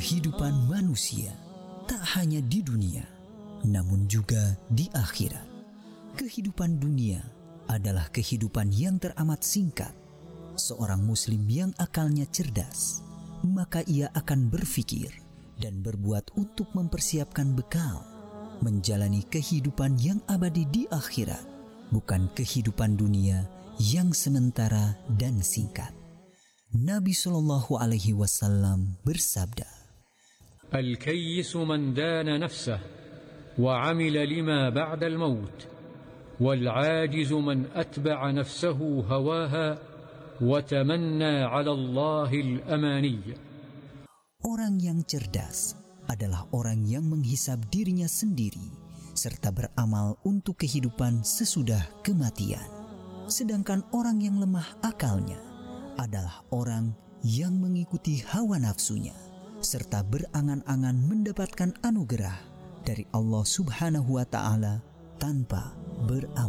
kehidupan manusia tak hanya di dunia, namun juga di akhirat. Kehidupan dunia adalah kehidupan yang teramat singkat. Seorang muslim yang akalnya cerdas, maka ia akan berpikir dan berbuat untuk mempersiapkan bekal menjalani kehidupan yang abadi di akhirat, bukan kehidupan dunia yang sementara dan singkat. Nabi SAW bersabda, الكيس من دان نفسه وعمل لما بعد الموت والعاجز من أتبع نفسه هواها وتمنى على الله الأماني. Orang yang cerdas adalah orang yang menghisab dirinya sendiri serta beramal untuk kehidupan sesudah kematian. Sedangkan orang yang lemah akalnya adalah orang yang mengikuti hawa nafsunya serta berangan-angan mendapatkan anugerah dari Allah Subhanahu wa Ta'ala tanpa beramal.